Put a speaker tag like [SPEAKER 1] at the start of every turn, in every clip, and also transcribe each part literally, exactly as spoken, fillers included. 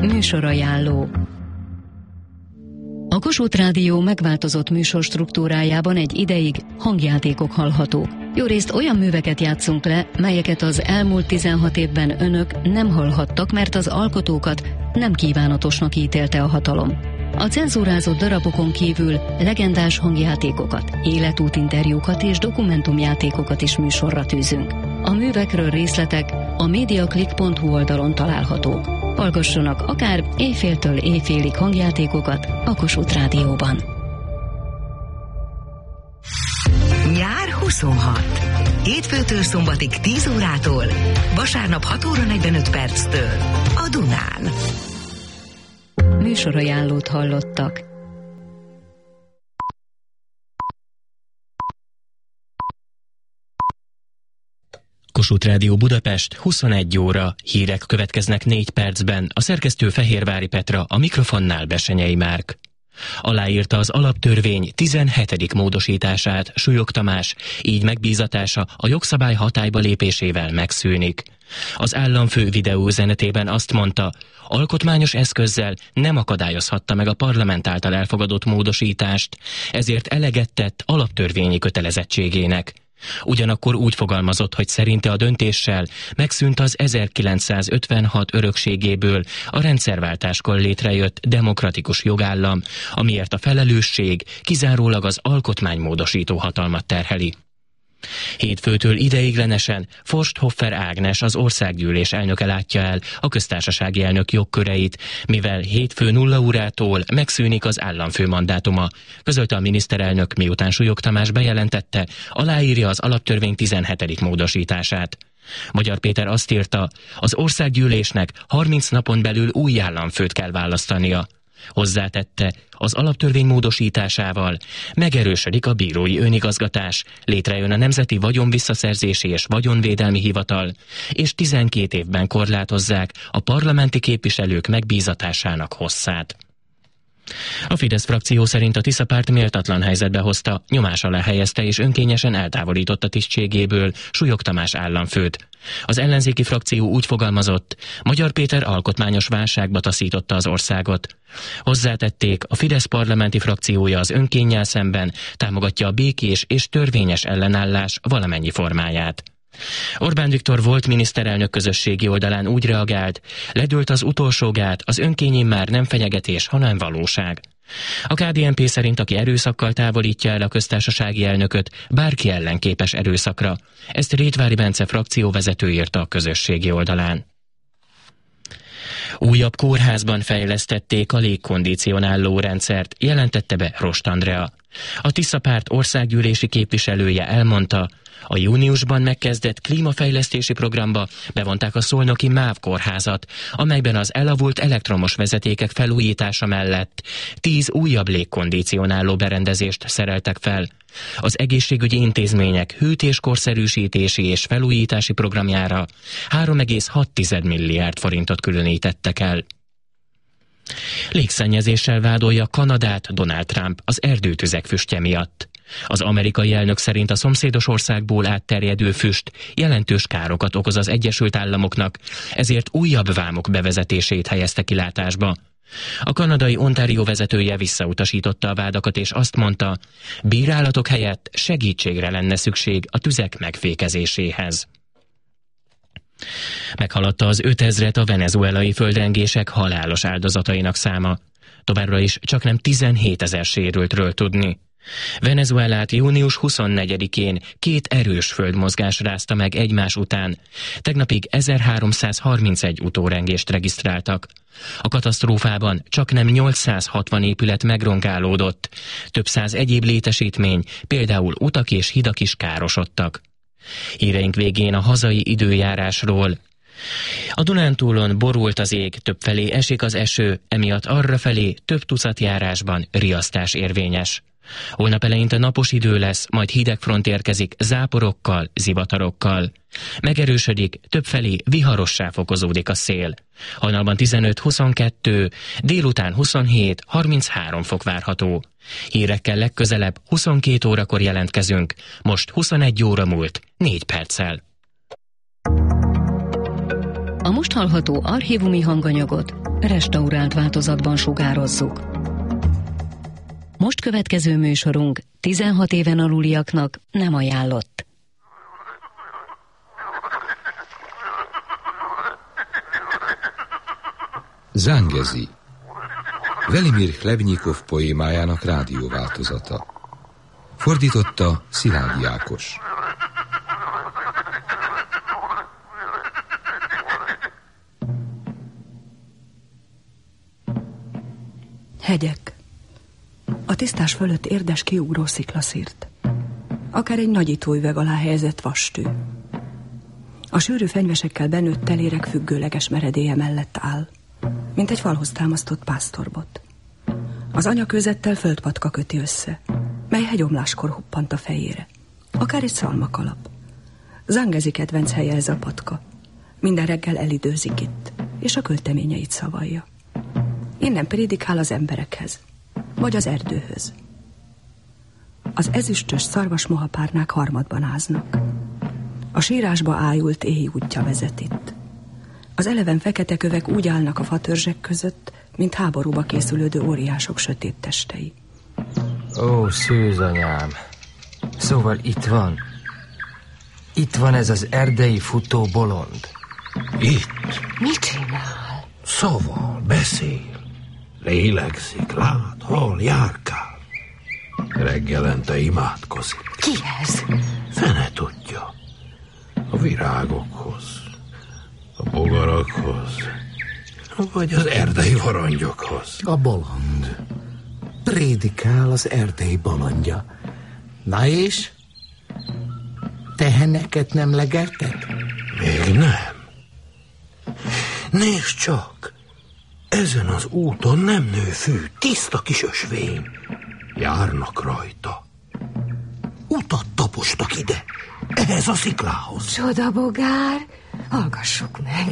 [SPEAKER 1] Műsorajánló. A Kossuth Rádió megváltozott műsorstruktúrájában egy ideig hangjátékok hallhatók. Jórészt olyan műveket játszunk le, melyeket az elmúlt tizenhat évben önök nem hallhattak, mert az alkotókat nem kívánatosnak ítélte a hatalom. A cenzúrázott darabokon kívül legendás hangjátékokat, életútinterjúkat és dokumentumjátékokat is műsorra tűzünk. A művekről részletek a mediaclick pont hu oldalon találhatók. Hallgassanak akár éjféltől éjfélig hangjátékokat a Kossuth Rádióban.
[SPEAKER 2] Nyár huszonhat. Hétfőtől szombatig tíz órától, vasárnap hat óra negyvenöt perctől a Dunán.
[SPEAKER 1] Műsorajánlót hallottak.
[SPEAKER 3] Kossuth Rádió Budapest, huszonegy óra, hírek következnek négy percben, a szerkesztő Fehérvári Petra, a mikrofonnál Besenyei Márk. Aláírta az alaptörvény tizenhetedik módosítását Súlyog Tamás, így megbízatása a jogszabály hatályba lépésével megszűnik. Az államfő videóüzenetében azt mondta, alkotmányos eszközzel nem akadályozhatta meg a parlament által elfogadott módosítást, ezért eleget tett alaptörvényi kötelezettségének. Ugyanakkor úgy fogalmazott, hogy szerinte a döntéssel megszűnt az ezerkilencszázötvenhat örökségéből a rendszerváltáskor létrejött demokratikus jogállam, amiért a felelősség kizárólag az alkotmánymódosító hatalmat terheli. Hétfőtől ideiglenesen Forsthoffer Ágnes, az országgyűlés elnöke látja el a köztársasági elnök jogköreit, mivel hétfő nulla órától megszűnik az államfő mandátuma, közölte a miniszterelnök, miután Súlyog Tamás bejelentette, aláírja az alaptörvény tizenhetedik módosítását. Magyar Péter azt írta, az országgyűlésnek harminc napon belül új államfőt kell választania. Hozzátette, az alaptörvény módosításával megerősödik a bírói önigazgatás, létrejön a Nemzeti Vagyonvisszaszerzési és Vagyonvédelmi Hivatal, és tizenkét évben korlátozzák a parlamenti képviselők megbízatásának hosszát. A Fidesz frakció szerint a Tisza párt méltatlan helyzetbe hozta, nyomás alá helyezte és önkényesen eltávolította tisztségéből Súlyog Tamás államfőt. Az ellenzéki frakció úgy fogalmazott, Magyar Péter alkotmányos válságba taszította az országot. Hozzátették, a Fidesz parlamenti frakciója az önkénnyel szemben támogatja a békés és törvényes ellenállás valamennyi formáját. Orbán Viktor volt miniszterelnök közösségi oldalán úgy reagált, ledőlt az utolsó gát, az önkény immár nem fenyegetés, hanem valóság. A ká dé en pé szerint, aki erőszakkal távolítja el a köztársasági elnököt, bárki ellen képes erőszakra. Ezt Rétvári Bence frakcióvezető írta a közösségi oldalán. Újabb kórházban fejlesztették a légkondicionáló rendszert, jelentette be Rost Andrea. A Tisza párt országgyűlési képviselője elmondta, a júniusban megkezdett klímafejlesztési programba bevonták a szolnoki MÁV kórházat, amelyben az elavult elektromos vezetékek felújítása mellett tíz újabb légkondicionáló berendezést szereltek fel. Az egészségügyi intézmények hűtéskorszerűsítési és felújítási programjára három egész hat milliárd forintot különítettek el. Légszennyezéssel vádolja Kanadát Donald Trump az erdőtüzek füstje miatt. Az amerikai elnök szerint a szomszédos országból átterjedő füst jelentős károkat okoz az Egyesült Államoknak, ezért újabb vámok bevezetését helyezte kilátásba. A kanadai Ontario vezetője visszautasította a vádakat, és azt mondta, bírálatok helyett segítségre lenne szükség a tüzek megfékezéséhez. Meghaladta az ötezret a venezuelai földrengések halálos áldozatainak száma. Továbbra is csaknem tizenhétezer sérültről tudni. Venezuelát június huszonnegyedikén két erős földmozgás rázta meg egymás után. Tegnapig ezerháromszázharmincegy utórengést regisztráltak. A katasztrófában csaknem nyolcszázhatvan épület megrongálódott. Több száz egyéb létesítmény, például utak és hidak is károsodtak. Híreink végén a hazai időjárásról. A Dunántúlon borult az ég, többfelé esik az eső, emiatt arrafelé több tucat járásban riasztás érvényes. Holnap eleinte napos idő lesz, majd hideg front érkezik záporokkal, zivatarokkal. Megerősödik, többfelé viharossá fokozódik a szél. Hajnalban tizenöt-huszonkettő, délután huszonhét harminchárom fok várható. Hírekkel legközelebb huszonkét órakor jelentkezünk, most huszonegy óra múlt négy perccel.
[SPEAKER 1] A most hallható archívumi hanganyagot restaurált változatban sugározzuk. Most következő műsorunk tizenhat éven aluliaknak nem ajánlott.
[SPEAKER 4] Zangezi. Velimir Hlebnyikov poémájának rádióváltozata. Fordította Szilágyi Ákos.
[SPEAKER 5] Hegyek. A tisztás fölött érdes kiugró sziklaszírt. Akár egy nagyítóüveg alá helyezett vastű. A sűrű fenyvesekkel benőtt telérek függőleges meredélye mellett áll, mint egy falhoz támasztott pásztorbot. Az anyakőzettel földpatka köti össze, mely hegyomláskor huppant a fejére. Akár egy szalmakalap. Zangezi kedvenc helye ez a patka. Minden reggel elidőzik itt, és a költeményeit szavalja. Innen prédikál az emberekhez, vagy az erdőhöz. Az ezüstös szarvasmohapárnák harmadban áznak. A sírásba ájult éj útja vezet itt. Az eleven fekete kövek úgy állnak a fatörzsek között, mint háborúba készülődő óriások sötét testei.
[SPEAKER 6] Ó, szűzanyám, szóval itt van. Itt van ez az erdei futó bolond.
[SPEAKER 7] Itt.
[SPEAKER 5] Mit csinál?
[SPEAKER 7] Szaval, beszél. Lélegzik, lát, hall, járkál. Reggelente imádkozik.
[SPEAKER 5] Ki ez?
[SPEAKER 7] Fene tudja. A virágokhoz, a bogarakhoz, vagy az erdei varangyokhoz.
[SPEAKER 8] A bolond. Prédikál az erdei bolondja. Na és? Teheneket nem legeltet?
[SPEAKER 7] Még nem. Nézd csak! Ezen az úton nem nő fű, tiszta kis ösvény. Járnak rajta. Utat tapostak ide, ehhez a sziklához.
[SPEAKER 5] Csodabogár, hallgassuk meg.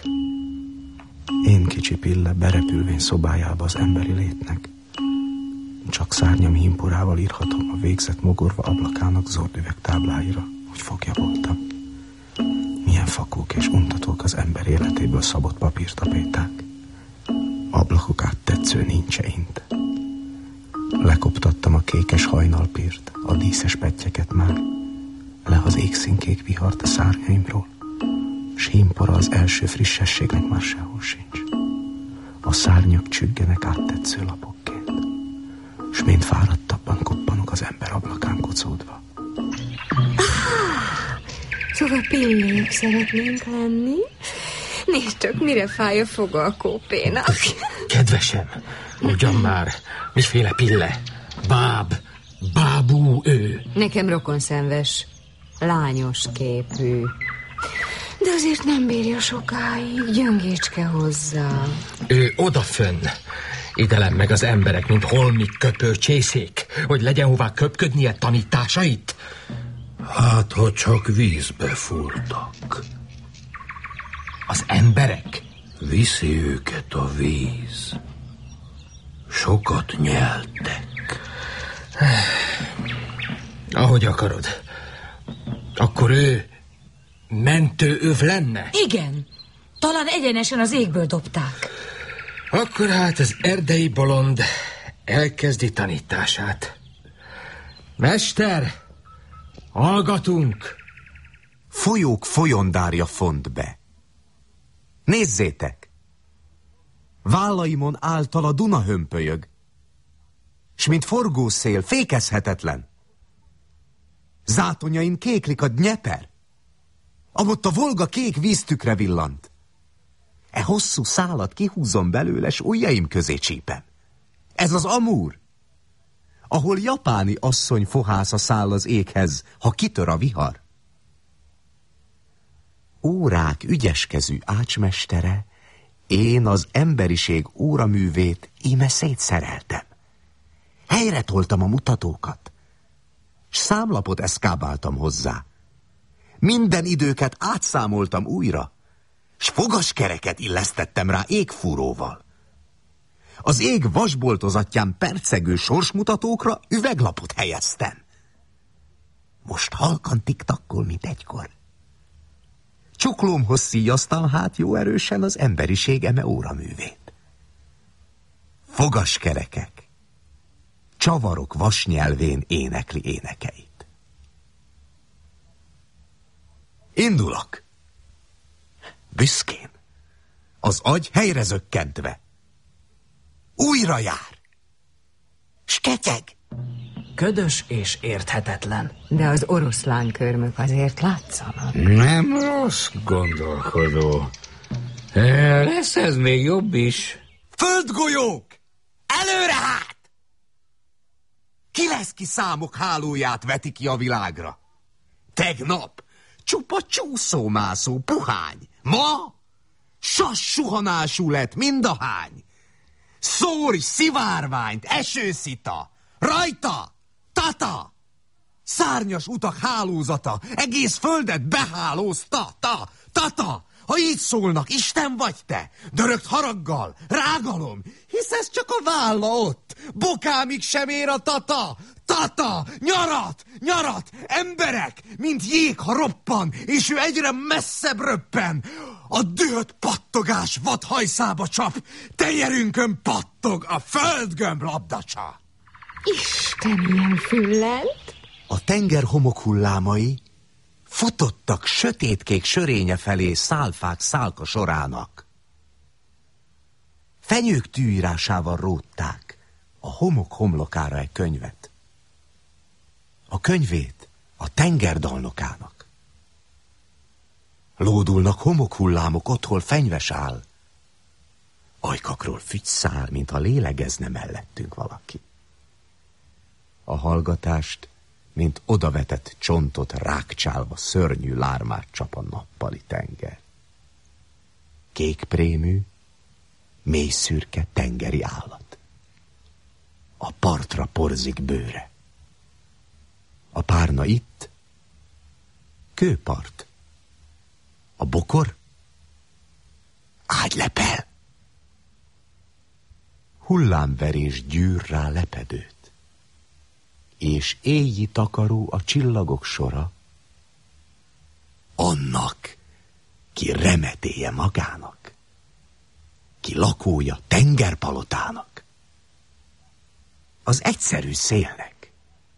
[SPEAKER 9] Én kicsi Pille berepülvén szobájába az emberi létnek. Csak szárnyam hímporával írhatom a végzett mogorva ablakának zord üvegtábláira, hogy fogja voltam. Milyen fakók és untatók az ember életéből szabott papírtapéták. Ablakok áttetsző nincseint. Lekoptattam a kékes hajnalpírt, a díszes pettyeket már, le az égszínkék vihart a szárnyaimról, s hímpora az első frissességnek már sehol sincs. A szárnyak csüggenek áttetsző lapokként, s mind fáradtabban koppanok az ember ablakán kocódva.
[SPEAKER 10] Szóval pillék szeretnénk lenni? Nézd csak, mire fáj a foga a kópénak.
[SPEAKER 6] Kedvesem, ugyan már, miféle pille? Báb, bábú ő.
[SPEAKER 10] Nekem rokonszenves, lányos képű. De azért nem bírja sokáig, gyöngécske hozzá.
[SPEAKER 6] Ő odafönn. Idelem meg az emberek, mint holmik köpő csészék, hogy legyen hová köpködnie tanításait.
[SPEAKER 7] Hát, ha csak vízbe fúrtak.
[SPEAKER 6] Az emberek?
[SPEAKER 7] Viszi őket a víz. Sokat nyeltek.
[SPEAKER 6] Ahogy akarod. Akkor ő mentőöv lenne?
[SPEAKER 10] Igen. Talán egyenesen az égből dobták.
[SPEAKER 6] Akkor hát az erdei bolond elkezdi tanítását. Mester, hallgatunk!
[SPEAKER 11] Folyók folyondárja font be. Nézzétek! Vállaimon által a Duna hömpölyög, s mint forgószél fékezhetetlen. Zátonyain kéklik a Dnyeper, amott a Volga kék víztükre villant. E hosszú szálat kihúzom belőle, s ujjaim közé csípem. Ez az Amúr, ahol japáni asszony fohásza száll az éghez, ha kitör a vihar. Órák ügyeskezű ácsmestere, én az emberiség óraművét íme szétszereltem. Helyre toltam a mutatókat, s számlapot eszkábáltam hozzá. Minden időket átszámoltam újra, s fogaskereket illesztettem rá égfúróval. Az ég vasboltozatján percegő sorsmutatókra üveglapot helyeztem. Most halkan tiktakkol, mint egykor. Csuklómhoz szíjaztam hát jó erősen az emberiség eme óraművét. Fogaskerekek, csavarok vasnyelvén énekli énekeit. Indulok. Büszkén, az agy helyre zökkentve. Újra jár. S ketyeg.
[SPEAKER 5] Ködös és érthetetlen.
[SPEAKER 10] De az oroszlán körmök azért látszanak.
[SPEAKER 7] Nem rossz gondolkodó. E, lesz ez még jobb is.
[SPEAKER 11] Földgolyók! Előre hát! Ki lesz, ki számok hálóját veti ki a világra? Tegnap csupa csúszómászó puhány. Ma sas suhanású lett mindahány. Szórj szivárványt, esőszita, rajta, tata, szárnyas utak hálózata, egész földet behálózta, ta, tata. Ha így szólnak, Isten vagy te, dörögt haraggal, rágalom, hisz ez csak a válla ott, bokámig sem ér a tata, tata, nyarat, nyarat, emberek, mint jég, ha roppan, és ő egyre messzebb röppen. A dühött pattogás vadhajszába csap, tenyerünkön pattog a földgömb labdacsa.
[SPEAKER 10] Isten, milyen füllent!
[SPEAKER 11] A tenger homokhullámai futottak sötétkék sörénye felé szálfák szálka sorának. Fenyők tűírásával rótták a homok homlokára egy könyvet. A könyvét a tengerdalnokának. Lódulnak homokhullámok, otthol fenyves áll. Ajkakról fügy száll, mintha lélegezne mellettünk valaki. A hallgatást, mint odavetett csontot rákcsálva szörnyű lármát csap a nappali tenger. Kékprémű, mély szürke tengeri állat. A partra porzik bőre. A párna itt, kőpart. A bokor, ágylepel. Hullámverés gyűr rá lepedőt. És éjji takaró a csillagok sora, annak, ki remetéje magának, ki lakója tengerpalotának, az egyszerű szélnek.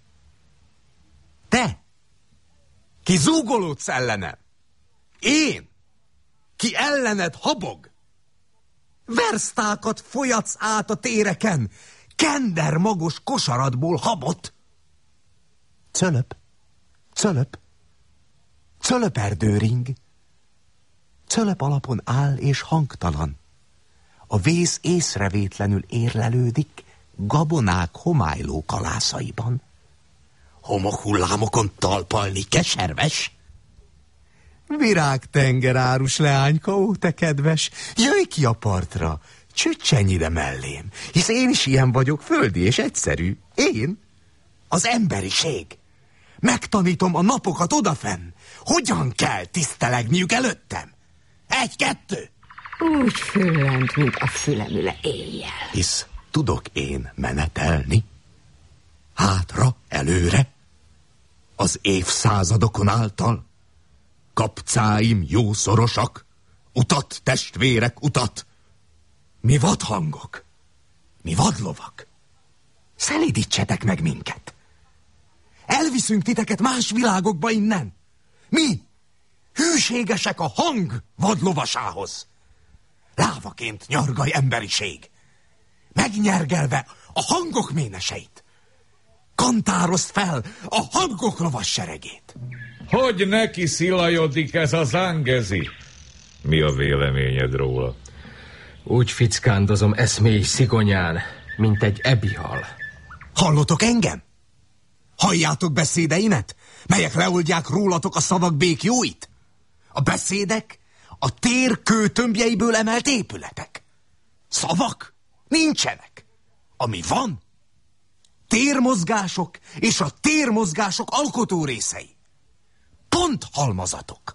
[SPEAKER 11] Te, ki zúgolódsz ellenem, én, ki ellened habog, versztákat folyatsz át a téreken, kender magos kosaradból habot. Cölöp, cölöp, cölöp erdőring. Cölöp alapon áll és hangtalan. A vész észrevétlenül érlelődik gabonák homályló kalászaiban. Homokhullámokon talpalni keserves. Virágtengerárus leányka, ó, te kedves, jöjj ki a partra, csüccsenj ide mellém, hisz én is ilyen vagyok, földi és egyszerű. Én, az emberiség. Megtanítom a napokat odafenn, hogyan kell tisztelegniük előttem. Egy-kettő.
[SPEAKER 10] Úgy füllent, mint a fülemüle éjjel.
[SPEAKER 11] Hisz tudok én menetelni, hátra, előre, az évszázadokon által. Kapcáim jószorosak, utat, testvérek, utat. Mi vadhangok, mi vadlovak. Szelídítsetek meg minket. Elviszünk titeket más világokba innen. Mi, hűségesek a hang vadlovasához. Lávaként nyargaj emberiség, megnyergelve a hangok méneseit. Kantározd fel a hangok lovas seregét.
[SPEAKER 12] Hogy neki szilajodik ez a Zangezi? Mi a véleményed róla?
[SPEAKER 6] Úgy fickándozom eszmély szigonyán, mint egy ebihal.
[SPEAKER 11] Hallotok engem? Halljátok beszédeimet, melyek leoldják rólatok a szavak békjóit? A beszédek a tér kőtömbjeiből emelt épületek. Szavak nincsenek. Ami van, térmozgások és a térmozgások alkotó részei. Pont halmazatok.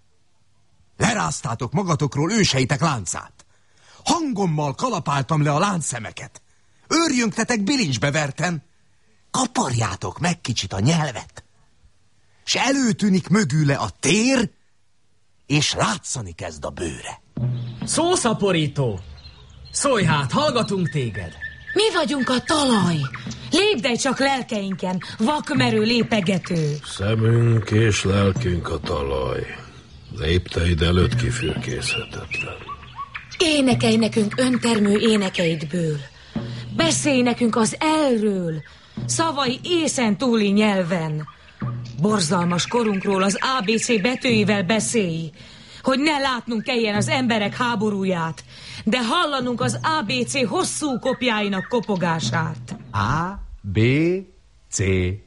[SPEAKER 11] Leráztátok magatokról őseitek láncát. Hangommal kalapáltam le a láncszemeket. Őrjöngtetek bilincsbe verten. Kaparjátok meg kicsit a nyelvet. S előtűnik mögüle a tér és látszani kezd a bőre.
[SPEAKER 13] Szószaporító! Szólj hát, hallgatunk téged!
[SPEAKER 14] Mi vagyunk a talaj. Lépdej csak lelkeinken, vakmerő lépegető.
[SPEAKER 7] Szemünk és lelkünk a talaj. Lépteid előtt kifürkészhetetlen.
[SPEAKER 14] Énekelj nekünk öntermő énekeidből. Beszélj nekünk az elről, szavai észen túli nyelven. Borzalmas korunkról az á bé cé betűivel beszélj, hogy ne látnunk kelljen az emberek háborúját, de hallanunk az á bé cé hosszú kopjáinak kopogását.
[SPEAKER 11] A, B, C.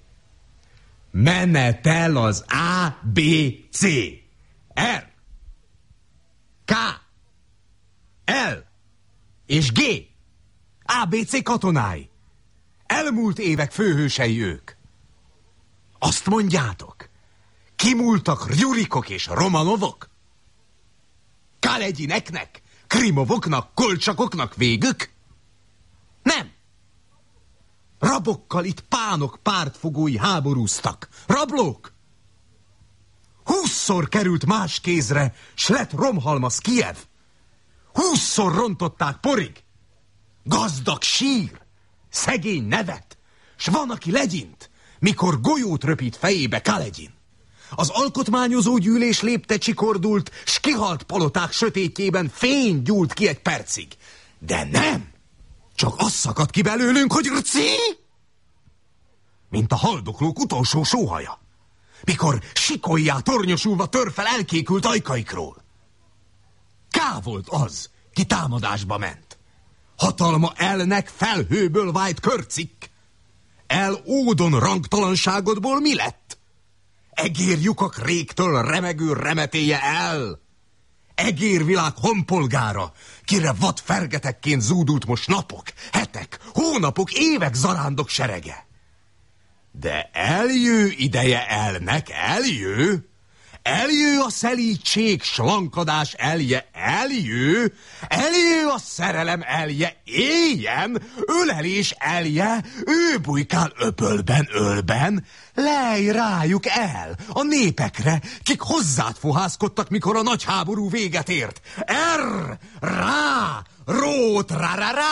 [SPEAKER 11] Menetel az A, B, C. R, K, L és G. á bé cé katonái. Elmúlt évek főhősei ők. Azt mondjátok, kimúltak Rjurikok és Romanovok? Kalegyineknek, Krimovoknak, Kolcsakoknak végük? Nem. Rabokkal itt pánok pártfogói háborúztak. Rablók! Húszszor került más kézre, s lett romhalmaz Kijev. Húszszor rontották porig. Gazdag sír, szegény nevet, s van, aki legyint, mikor golyót röpít fejébe Kalegyin. Az alkotmányozó gyűlés lépte csikordult, s kihalt paloták sötétjében fény gyúlt ki egy percig. De nem! Csak az szakadt ki belőlünk, hogy rci! Mint a haldoklók utolsó sóhaja, mikor sikolyjá tornyosulva tör fel elkékült ajkaikról. Ká volt az, ki támadásba ment. Hatalma elnek felhőből vájt körcikk. El ódon rangtalanságodból mi lett? Egérlyukak régtől remegő remetéje el. Egérvilág honpolgára, kire vad fergetekként zúdult most napok, hetek, hónapok, évek zarándok serege. De eljő ideje elnek, eljő. Eljő a szelítség, slankadás elje, eljő. Eljő a szerelem elje, éljen. Ölelés elje, ő bujkál öpölben, ölben. Lej rájuk el, a népekre, kik hozzád fohászkodtak, mikor a nagy háború véget ért. Er, rá, rót, rá, rá, rá.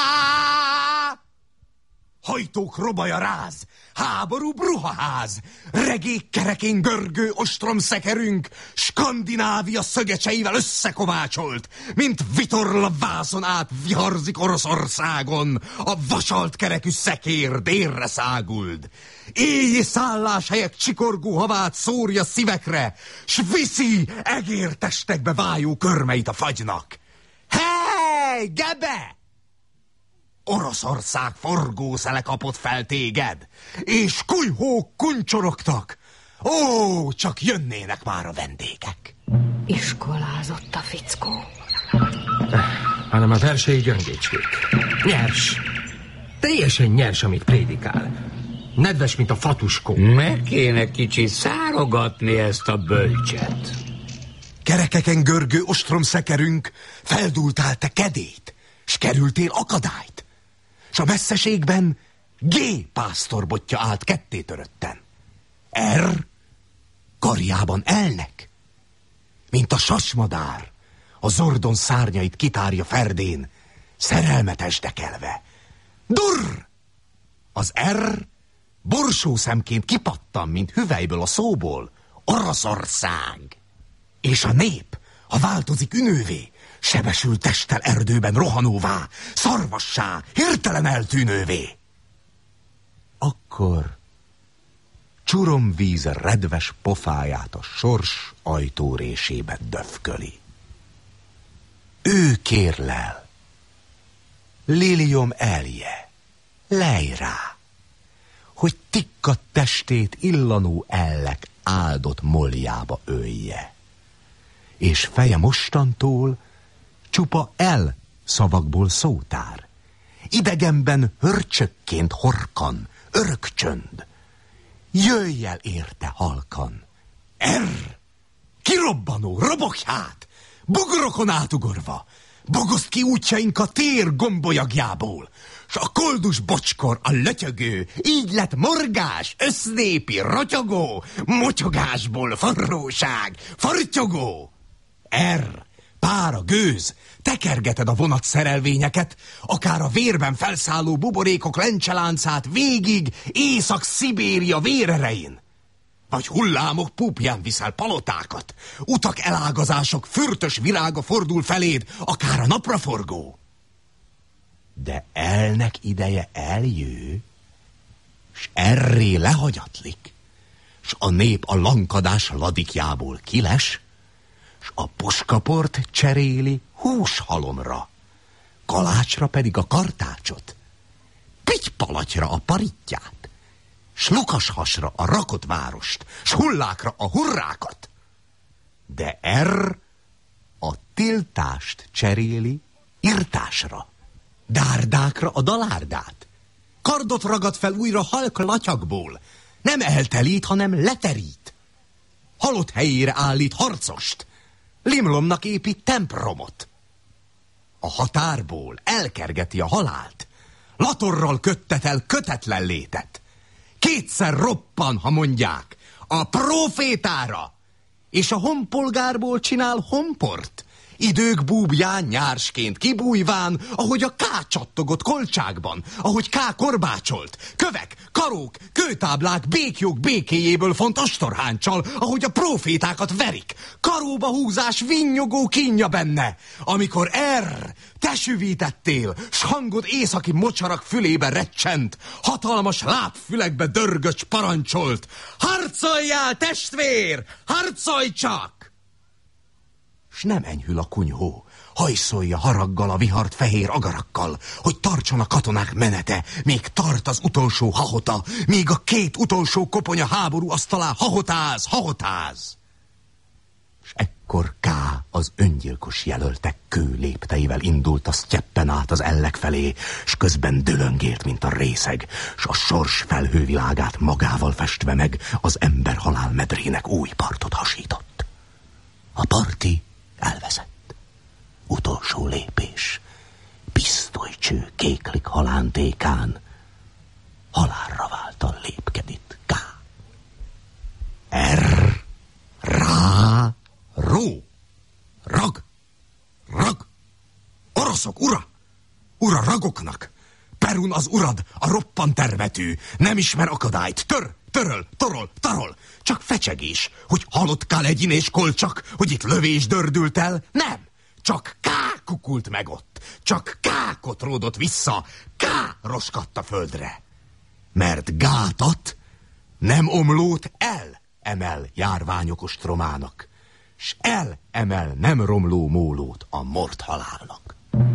[SPEAKER 11] Hajtók robaja ráz, háború bruhaház, regék kerekén görgő ostromszekerünk, Skandinávia szögecseivel összekovácsolt, mint vitorla vászon át viharzik Oroszországon, a vasalt kerekű szekér délre száguld. Éjjé szálláshelyek csikorgó havát szórja szívekre, s viszi egértestekbe vájó körmeit a fagynak. Hey, Gebe! Oroszország forgószele kapott fel téged, és kulyhók kuncsorogtak. Ó, csak jönnének már a vendégek.
[SPEAKER 14] Iskolázott a fickó.
[SPEAKER 6] Hanem a versei gyöngécskék. Nyers. Teljesen nyers, amit prédikál. Nedves, mint a fatuskó.
[SPEAKER 8] Meg kéne kicsit szárogatni ezt a bölcset.
[SPEAKER 11] Kerekeken görgő ostromszekerünk, feldúltál te kedét, s kerültél akadályt. S a messzeségben G pásztorbotja állt kettétörötten. R karjában elnek, mint a sasmadár, a zordon szárnyait kitárja ferdén, szerelmetes dekelve. Durr! Az R borsószemként kipattan, mint hüvelyből a szóból. Oroszország! És a nép, ha változik ünővé, sebesült testtel erdőben rohanóvá, szarvassá, hirtelen eltűnővé. Akkor csuromvíz redves pofáját a sors ajtórésébe döfköli. Ő kérlel, liliom elje, lej rá, hogy tikkat testét illanó ellek áldott moljába ölje. És feje mostantól csupa el szavakból szótár. Idegenben hörcsökként horkan, örök csönd. Jöjj el érte halkan. Er! Kirobbanó, robogj hát! Bugorokon átugorva! Bogozd ki útjaink a tér gombolyagjából, s a koldus bocskor, a lötyögő, így lett morgás, össznépi, rotyogó, motyogásból forróság, fartyogó. Er, pára, gőz, tekergeted a vonat szerelvényeket, akár a vérben felszálló buborékok lencseláncát végig Észak-Szibéria vérerején. Vagy hullámok púpján viszel palotákat, utak elágazások fürtös virága fordul feléd, akár a napraforgó. De elnek ideje eljő, s erré lehagyatlik, s a nép a lankadás ladikjából kiles, s a puskaport cseréli húshalomra, kalácsra pedig a kartácsot, pitypalatyra a parittyát, s lukashasra a rakott várost, s hullákra a hurrákat. De er a tiltást cseréli irtásra, dárdákra a dalárdát, kardot ragad fel újra halk latyakból, nem eltelít, hanem leterít. Halott helyére állít harcost, limlomnak épít templomot. A határból elkergeti a halált, latorral köttetel kötetlen létet. Kétszer roppan, ha mondják, a profétára, és a honpolgárból csinál honport, idők búbján nyársként kibújván, ahogy a ká csattogott kolcsákban, ahogy ká korbácsolt, kövek, karók, kőtáblák, béklyók békéjéből font astorháncsal, ahogy a profétákat verik, karóba húzás vinnyogó kínja benne, amikor er, te süvítettél, s hangod északi mocsarak fülébe recsent, hatalmas lábfülekbe dörgöcs parancsolt, harcoljál, testvér, harcolj csak! S nem enyhül a kunyhó, hajszolja haraggal a vihart fehér agarakkal, hogy tartson a katonák menete, még tart az utolsó hahota, még a két utolsó koponya háború asztalá hahotáz, hahotáz. S ekkor Ká az öngyilkos jelöltek kő lépteivel indult a sztyeppen át az ellek felé, s közben dülöngélt, mint a részeg, s a sors felhővilágát magával festve meg az ember halálmedrének új partot hasított. A parti elveszett. Utolsó lépés. Pisztolycső kéklik halántékán. Halálra váltan lépkedit Ká. Er, rá, ró, rag, rag. Oroszok, ura! Ura ragoknak! Perun az urad, a roppant termetű, nem ismer akadályt, tör, töröl, torol, tarol, csak fecsegés, hogy halott Kaledin és Kolcsak, hogy itt lövés dördült el, nem, csak Ká kukult meg ott, csak Ká kotródott vissza, Ká roskadt a földre, mert gátat nem omlót el emel járványok ostromának, s el emel nem romló mólót a mort halálnak.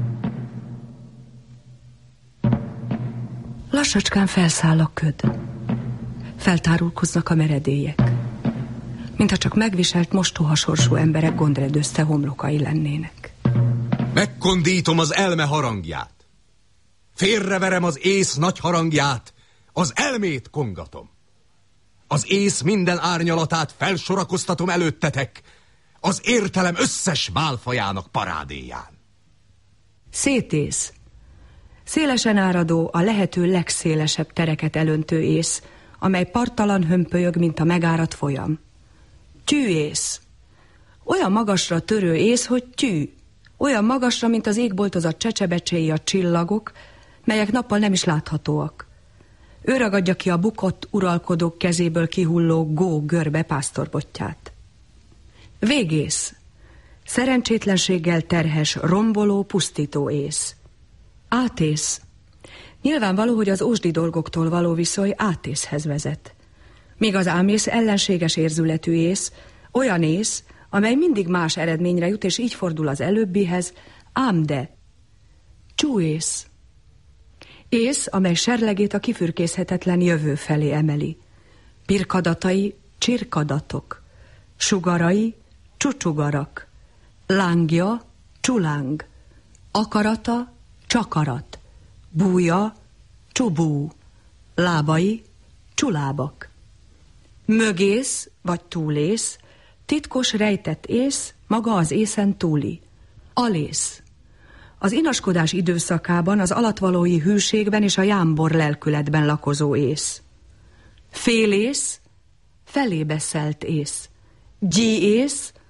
[SPEAKER 5] Lassacskán felszáll a köd. Feltárulkoznak a meredélyek. Mintha csak megviselt mostohasorsú emberek gondredőzte homlokai lennének.
[SPEAKER 11] Megkondítom az elme harangját. Félreverem az ész nagy harangját, az elmét kongatom. Az ész minden árnyalatát felsorakoztatom előttetek, az értelem összes válfajának parádéján.
[SPEAKER 5] Szétész. Szélesen áradó, a lehető legszélesebb tereket elöntő ész, amely parttalan hömpölyög, mint a megáradt folyam. Tűész. Olyan magasra törő ész, hogy tű. Olyan magasra, mint az égboltozat csecsebecséi a csillagok, melyek nappal nem is láthatóak. Ő ragadja ki a bukott uralkodók kezéből kihulló gó görbe pásztorbottyát. Végész. Szerencsétlenséggel terhes, romboló, pusztító ész. Átész. Nyilvánvaló, hogy az ósdi dolgoktól való viszony átészhez vezet. Míg az ámész ellenséges érzületű ész, olyan ész, amely mindig más eredményre jut, és így fordul az előbbihez, ám de. Csúész. Ész, amely serlegét a kifürkészhetetlen jövő felé emeli. Pirkadatai csirkadatok, sugarai csucsugarak, lángja csuláng, akarata csakarat, búja csubú, lábai csulábak. Mögész vagy túlész, titkos rejtett ész, maga az észen túli. Alész. Az inaskodás időszakában, az alatvalói hűségben és a jámbor lelkületben lakozó ész. Félész, felébeszelt ész. Gyíész,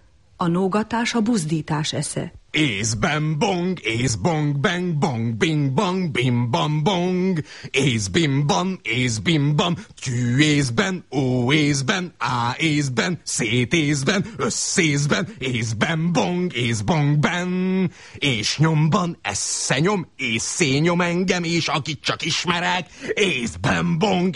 [SPEAKER 5] A nógatás a buzdítás esze.
[SPEAKER 11] Észben bong, ész bong, bang, bong, bing, bang, bim, bam, bong. Ész bim, bam, ész bim, bam. Tyű észben, ó észben, á észben, szét észben, összészben. Észben bong, ész bong, ben. És nyomban esze nyom, észé nyom engem, és akit csak ismerek. Észben bong,